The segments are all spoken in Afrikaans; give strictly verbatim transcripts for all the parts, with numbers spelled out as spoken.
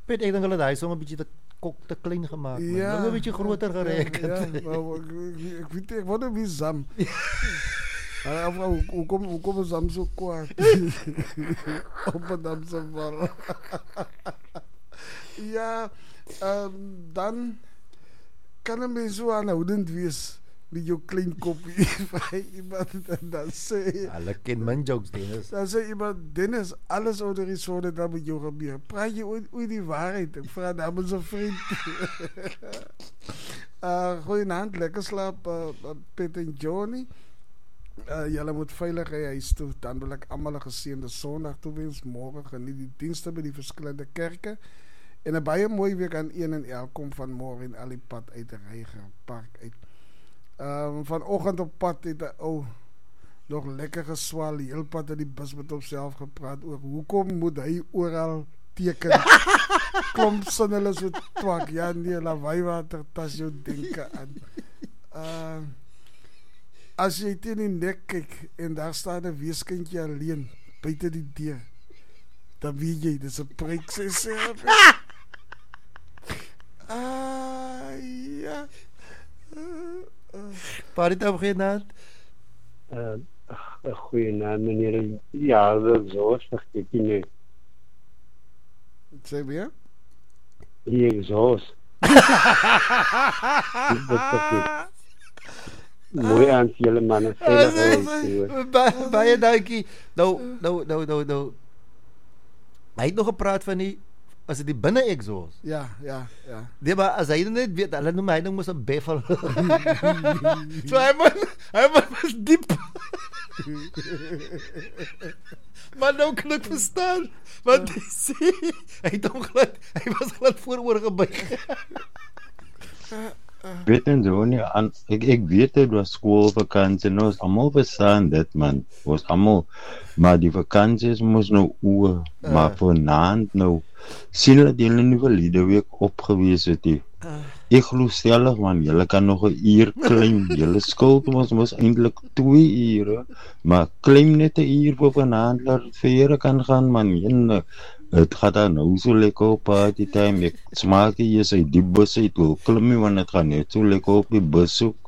Piet, ek dink hulle het hy song 'n bietjie te kok te klein gemaak, man. Ja, Hulle 'n bietjie groter ja, gereken. Ja, maar ek, ek, ek weet nie, ek wonder wie Zam. Hy af hoe hoe kom hoe kom Zam so kwaad? Op 'n danse val. Ja, um, dan kan 'n mens so aanhoudend wees met jou klein koppie vir iemand en dan sê Hulle ken min jokes, Dennis. dan sê iemand, Dennis, alles oor die sode dat met jou gebeur. Praat jy ooit, ooit die waarheid? Ek vraag namens 'n vriend. uh, Goeienaand, lekker slaap, uh, uh, Piet en Johnny. Uh, julle moet veilig hy huis toe. Dan wil ek almal 'n geseënde Sondag toewens. Môre geniet die dienste by die verskillende kerke. En 'n baie mooi week aan een en elk kom van môre en al die pad uit die Reiger Park uit. Um, vanoggend op pad het 'n ou nog lekker geswaal, die heel pad in die bus met homself gepraat oor hoekom moet hy oral teken. Klomp sin hulle so twak. Ja nee, lawaai water tas jou denke aan. Uh, as jy teen die nek kyk en daar staan 'n weeskindjie alleen buite die deur, dan weet jy dis 'n preek sê sê. Ah ja. Uh, Parit op genaamd. Uh, Goeienaand, meneer. Ja, dat is zo, zeg ik niet. Zeg weer? Hier, zo. Mooi aan jullie mannen. Baie dankie. Nou, nou, nou, nou, nou. Hy het nog gepraat van die as dit die binne exhaust. Ja, ja, ja. Nee, maar as hy net weet, hulle noem hy nou mos 'n beffel. So hy moet hy moet was diep. Maar nou kan ek verstaan wat hy sê. Hy het hom glad, hy was glad vooroor gebuig. Weet en zo nie, aan, ek, ek weet het was schoolvakantie, nou is allemaal verstaan dit man, was allemaal, maar die vakanties moes nou oor, uh. maar vanavond nou, sien dat julle nie verlede week opgewees het he. Uh. Ek geloof stellig man, julle kan nog een uur klim, julle skuld was, was eindelijk twee ure, maar klim net een uur voor vanavond, dat het verre kan gaan man, en, het gaat dan nou so lekker op party time. Ek smaak jy is uit die bus uit wil klim nie, want het gaat net so lekker op die bus ook.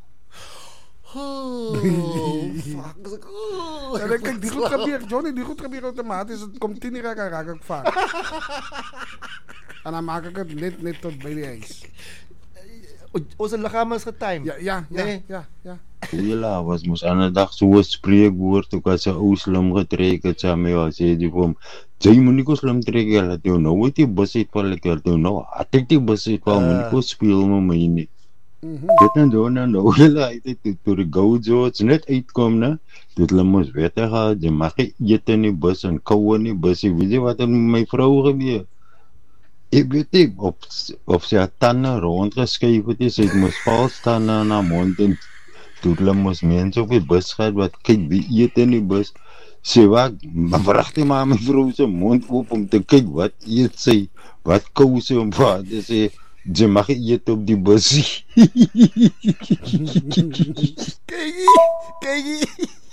Oh, fuck. Oh, en ek kyk, die goed gebeur, Johnny, die goed gebeur automatisch. Het komt tien uur, raak, raak ek vaak. En dan maak ek het net, net tot by die huis. Onze lichaam is getimed. Ja, ja, ja, nee. ja, ja. Hela was moes aan die dag so'n spreekwoord, ook as 'n ou slim getrek het, sa my was, sê die vir hom, jy moet nie ko slim trek, jy laat jou nou uit die bus uitval, ek laat jou nou, had ek die bus uitval, moet nie ko speel met my nie. Dit en zo, nou, nou, hela, het het, toe die gauw zo, het net uitkom, ne, dit hulle moes wette gehad, jy mag nie eet in die bus, en kou in die bus, jy weet jy wat er met my vrou gebeur. Ek weet nie, of, of sy haar tanden rondgeskyf het, sy het moes vals tanden in haar mond, en toe hulle moes mense op die bus gehad, wat kyk, wie eet in die bus, sê wat, maar vraag die maar my vrou sy mond op, om te kyk, wat eet sy, wat kou sy, om wat, sê, jy mag eet op die bus. Kykie, kykie,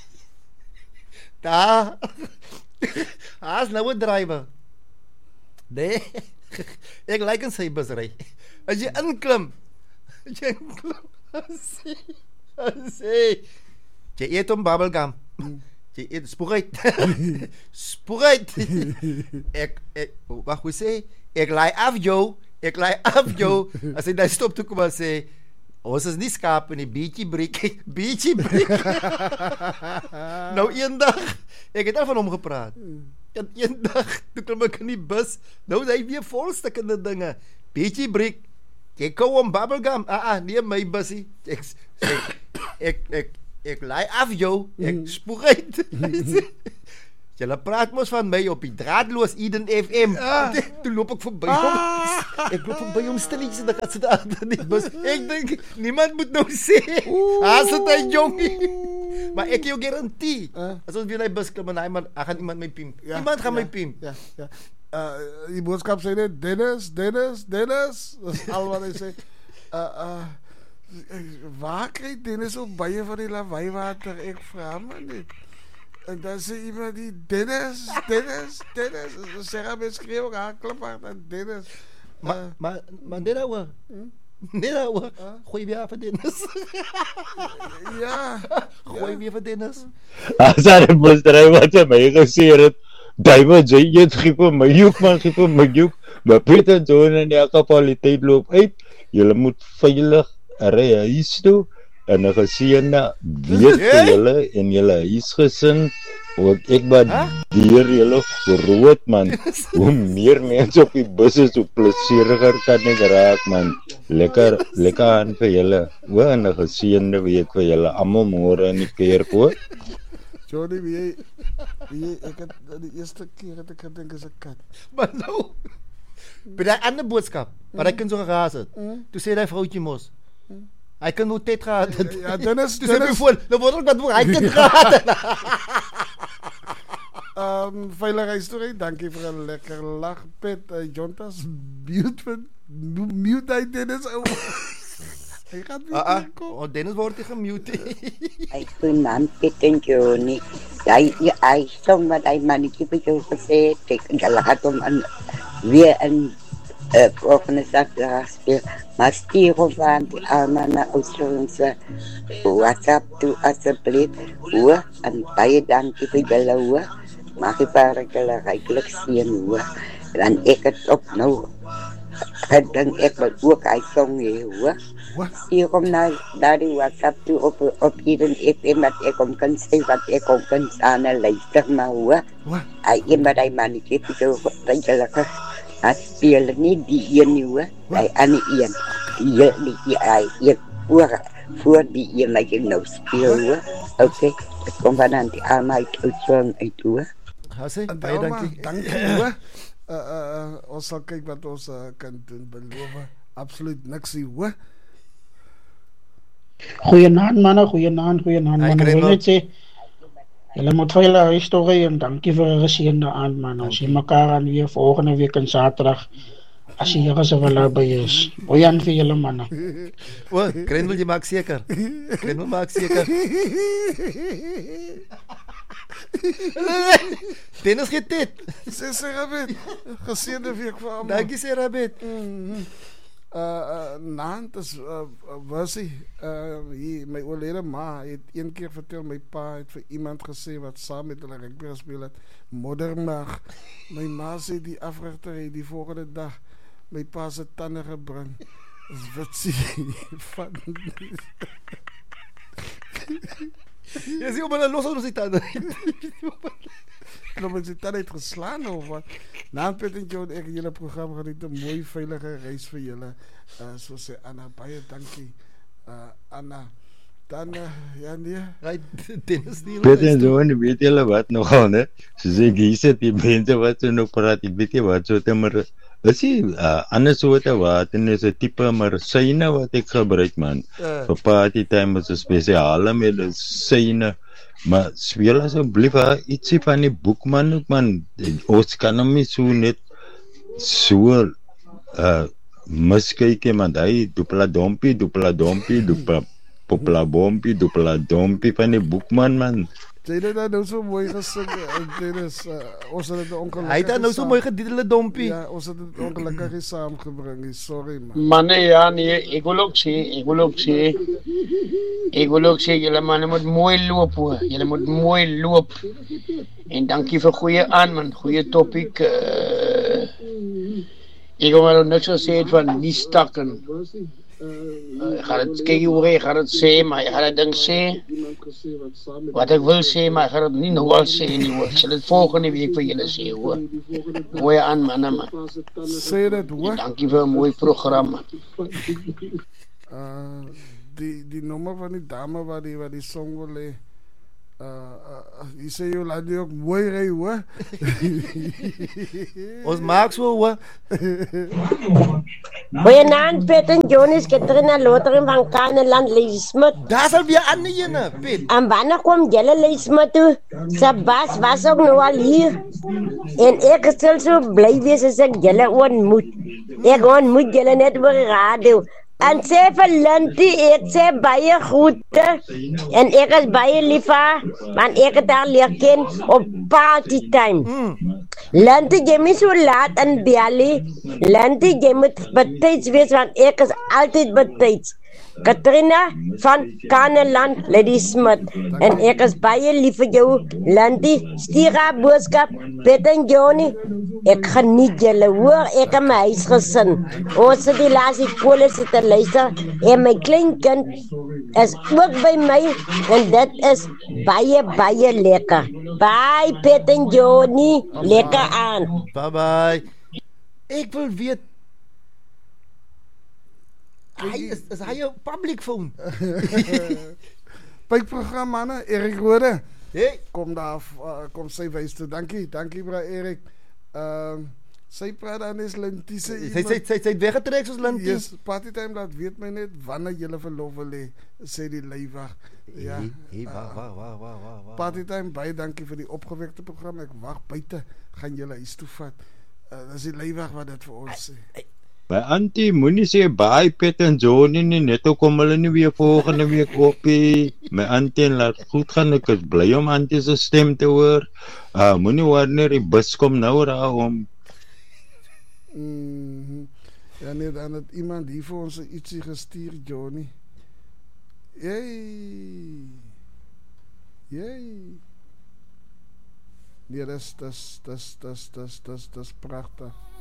daar, daar is nou een driver, nee, ek like in sy busry, as jy inklim, as jy inklim, as jy, as jy, jy eet om bubblegum, jy eet, spoeg uit, spoeg uit, ek, ek, wacht, hoe sê, ek laai af jou, ek laai af jou, as hy daar stop toe kom en sê, ons is nie skaap in die beachy break, beachy break, nou een dag, ek het al van hom gepraat, en een dag, toe klim ek in die bus, nou is hy weer vol stikkende dinge, beachy break, jy kou om bubblegum, ah ah, nie my busie, ek, ek, ek, ek, ek laai af jou, ek spoeg uit, julle praat mos van my op die draadloos Eden F M, ah. Toe loop ek voorbij hom, ah. Ek loop voorbij hom stilletjes, en ek gaat sit achter in die bus, ek denk, niemand moet nou sê, haas het hy jongie, maar ek jou garantie, uh. as ons weer in die bus klim, en hy man, gaan iemand my piem, ja, iemand gaan ja, my piem, ja, ja, uh, die boodskap sê net, Dennis, Dennis, Dennis, dat is al wat hy sê, uh, uh, waar krijg Dennis ook baie van die lawaai water, ek vraag my net, En dan zei iemand die, Dennis, Dennis, Dennis. Ze zeggen met schreeuwen, haar klaphard aan Dennis. Maar, maar, maar dit nou, dit nou, gooi weer van Dennis. Ja. Gooi weer van Dennis. As hy die busdrywer wat vir my gesê het, David, jy het giep my joek man, giep my joek. Maar Peter John en die akapaliteit loop uit. Julle moet veilig ry huis toe. En 'n geseënde week vir julle en julle huisgesin. Want ek waardeer julle groot man. Hoe meer mense op die bus is, hoe plesieriger kan ek raak man. Lekker, lekker aan vir julle. O, en 'n geseënde week vir julle almal môre in die kerk hoor. Johnny, wie jy, wie jy, ek het die eerste keer het ek gedink is 'n kat. Maar nou, by die ander boodskap, waar hy kind so geraas het, toe sê die vrouwtjie mos, hy kan nou tijd gehad het. Ja, Dennis, toe sê my voor, nou word ek wat voor, hy kind gehad het. Um, veiligheid story, dankie vir 'n lekker lag, Pet, uh, Jontas, mute van, mute hy Dennis, ou. Hy gaat weer Ah, ah, kom. oh, Dennis word hy gemute. Hy genoem Piet en Johnny. Hy, hy song wat hy mannetjie vir jou gesê het, ek hulle gaat hom in, weer in uh, volgende Saterdag speel. Maar stuur hom aan die arme na Oostlandse WhatsApp toe asseblief. Hoor, en baie dankie vir julle hoor. Mag jy vir julle ryklik seën hoor. Dan ek het op nou gedink ek wil ook hy song hê hoor. Stuur hom na, na die WhatsApp toe op, op Eden F M wat ek hom kan sê wat ek hom kan staan en luister maar hoor. Hy een wat hy mannetjie vir jou dat julle hy speel nie die een nie hoor. Hy ander een. Die die hy een voor, voor die een wat jy nou speel hoor. Ok, ek kom van aan die arm uit uitswang uit hoor. Hasse, En baie Delma, dankie. dankie hoor. Uh, uh, uh, ons sal kyk wat ons uh, kan doen, beloof. Absoluut niks hier hoor. Goeienaand manne, goeienaand, goeienaand Hi, manne. Ek wil Grendel. net sê, julle moet vir julle huis toe ry en dankie vir 'n geseënde aand man. Ons sien mekaar aan weer volgende week in Saterdag. As die Here se wil naby is. Goeienaand vir julle manne. O, Grendel, jy maak seker. Grendel maak seker. Dennis gee dit. Sê sê Rabet, geseënde week vir almal. Dankie sê Rabet. Mm-hmm. Uh, uh, Naand is, uh, was hy, uh, hier, my oorlede ma het een keer vertel, my pa het vir iemand gesê wat saam met hulle rugby gespeel het, moddermaag. My ma sê die afrigter het die volgende dag my pa se tande gebring. Dis witsie van Jy sê, maar los ons die tanden. Klop ek sy tande het geslaan of wat. Naam Pet en John, ek julle program geniet 'n mooi veilige reis vir julle. Uh, so sê Anna, baie dankie. Uh, Anna, dan, uh, ja nee. Right, Dennis die Peter en John, weet julle wat nogal, ne? Soos ek hier sit, die mense wat so nou praat, die weet jy wat so te maar, is die uh, ander soorte wat, en is 'n tipe medisyne wat ek gebruik, man. Uh. Vir party time is 'n spesiale medisyne, maar speel asseblief uh, ietsie van die boek, man, ook, man. Ons kan hom nie so net so uh, miskyk, man. Hy, dupla dompie, dupla dompie, dupla popla bompie, dupla dompie van die boek, man, man. Jy het nou so mooi gesing, Dennis, uh, ons het dit ongelukkig Hy het nou so mooi gedidele dompie. Ja, ons het dit ongelukkig saamgebring, sorry man. Manne, ja, nee, ek wil ook sê, ek wil ook sê, ek wil ook sê, julle manne moet mooi loop hoor, julle moet mooi loop, en dankie vir goeie aan man, goeie topic, uh, ek wil maar niks gesê het van nie stakken, uh, ek gaan het, kyk hoe ek gaan het sê, maar ek gaan het ding sê, wat ek wil sê, maar ek gaan het nie nou al sê nie hoor, ek sal het volgende week vir julle sê hoor, mooi aan manne man, Sê dit hoor. dankie vir 'n mooi program man. Uh, die, die nommer van die dame wat die, wat die song wil hê, uh, uh, die sê jou laat die ook mooi ry hoor. Ons maak so hoor. Goeienaand, Pet en Johnny, Katrina Lotering van Kaneland, Leesmut. Daar sal weer ander ene, Pet. En wanneer kom julle Leesmut toe? Sabas was ook nou al hier. En ek sal so bly wees as ek julle ontmoet. Ek ontmoet julle net oor die radio. En sê vir Lintie, ek sê baie groete en ek is baie lief vir haar, want ek het haar leer ken op party time. Mm. Lintie, jy moet so laat in Belly. Lintie, jy moet betyds wees, want ek is altyd betyds. Katrina van Kaneland, Lady Smith. En ek is baie lief vir jou, Lintie. Stuur haar boodskap, Pet en Johnny. Ek geniet julle, hoor, ek in my huisgesin. Ons sit die laaste kolle sit te luister. En my kleinkind is ook by my. En dit is baie, baie lekker. Bye, Pet en Johnny. Lekker aan. Bye bye. Ek wil weet, hy is, is hy jou public phone? Pypprogram manne, Erik Rode. Hey. Kom daar, uh, kom sy wys toe. Dankie, dankie bra Erik. Ehm uh, sy praat dan is Lintie se. Sy sy sy sy het weggetrek soos Lintie. Yes, party time laat weet my net wanneer jy verlof wil hê, sê die leiwag. Ja. Hey, hey, wag, wag, wag, wag, wag. Party time, baie dankie vir die opgewekte program. Ek wag buite, gaan julle huis toe vat. Uh, dis die leiwag wat dit vir ons sê. By Antie, moenie sê bye Pet en Johnny nie, net ook kom hulle nie weer volgende week op nie. My Antie, laat goed gaan, ek is bly om Antie se stem te hoor. Uh, moenie wanneer die bus kom nou daar om. Mm-hmm. Ja nee, dan het iemand hier vir ons ietsie gestuur, Johnny. Jee. Jee. Nee, dis, dis, dis, dis, dis, dis, dis prachtig.